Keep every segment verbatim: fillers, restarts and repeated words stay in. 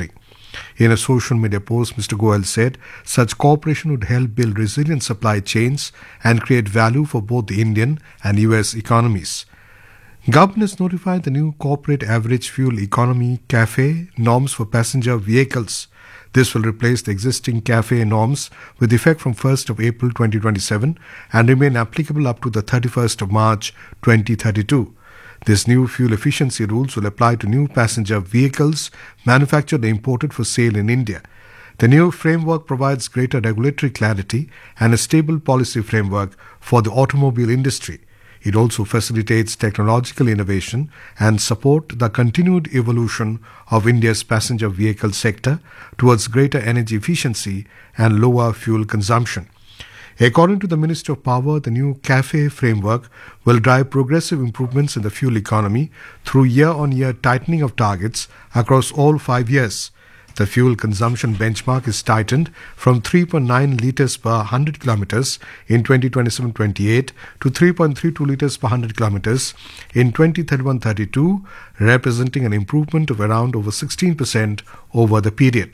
manufacturing. In a social media post, Mister Goyal said such cooperation would help build resilient supply chains and create value for both the Indian and U S economies. Government has notified the new corporate average fuel economy CAFE norms for passenger vehicles. This will replace the existing CAFE norms with effect from first of April twenty twenty-seven and remain applicable up to the thirty-first of March twenty thirty-two. This new fuel efficiency rules will apply to new passenger vehicles manufactured or imported for sale in India. The new framework provides greater regulatory clarity and a stable policy framework for the automobile industry. It also facilitates technological innovation and support the continued evolution of India's passenger vehicle sector towards greater energy efficiency and lower fuel consumption. According to the Minister of Power, the new CAFE framework will drive progressive improvements in the fuel economy through year-on-year tightening of targets across all five years. The fuel consumption benchmark is tightened from three point nine litres per one hundred kilometres in twenty twenty-seven twenty-eight to three point three two litres per one hundred kilometres in twenty thirty-one thirty-two, representing an improvement of around over sixteen percent over the period.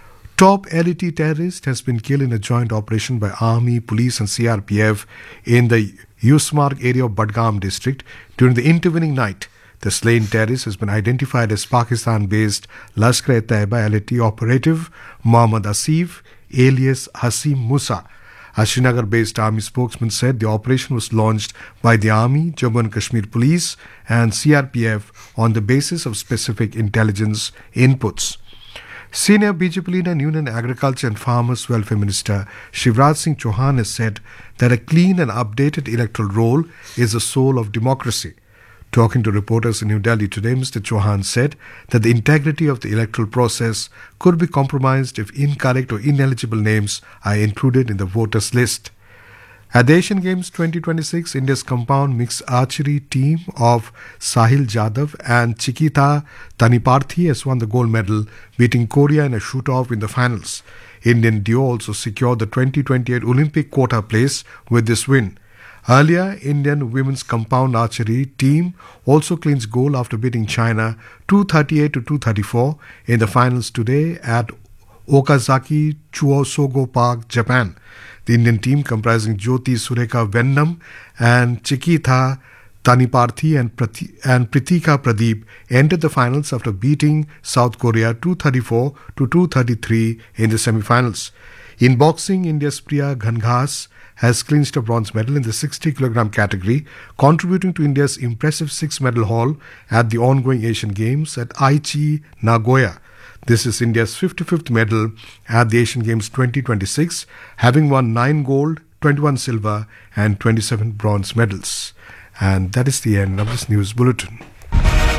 Top L E T terrorist has been killed in a joint operation by Army, Police and C R P F in the Yusmarg area of Budgam district during the intervening night. The slain terrorist has been identified as Pakistan-based Lashkar-e-Taiba L E T operative Mohammad Asif, alias Hasim Musa. A Srinagar-based army spokesman said the operation was launched by the Army, Jammu and Kashmir Police and C R P F on the basis of specific intelligence inputs. Senior B J P leader and Union Agriculture and Farmers Welfare Minister Shivraj Singh Chauhan has said that a clean and updated electoral roll is the soul of democracy. Talking to reporters in New Delhi today, Mister Chauhan said that the integrity of the electoral process could be compromised if incorrect or ineligible names are included in the voters' list. At the Asian Games twenty twenty-six, India's compound mixed archery team of Sahil Jadhav and Chikita Taniparthi has won the gold medal, beating Korea in a shoot-off in the finals. Indian duo also secured the twenty twenty-eight Olympic quota place with this win. Earlier, Indian women's compound archery team also clinched gold after beating China two thirty-eight to two thirty-four in the finals today at Okazaki Chuosogo Park, Japan. The Indian team, comprising Jyoti Sureka Vennam and Chikita Taniparthi and, Prati- and Pritika Pradeep, entered the finals after beating South Korea two thirty-four to two thirty-three in the semi-finals. In boxing, India's Priya Ghanghas has clinched a bronze medal in the sixty kilogram category, contributing to India's impressive six-medal haul at the ongoing Asian Games at Aichi, Nagoya. This is India's fifty-fifth medal at the Asian Games twenty twenty-six, having won nine gold, twenty-one silver and twenty-seven bronze medals. And that is the end of this news bulletin.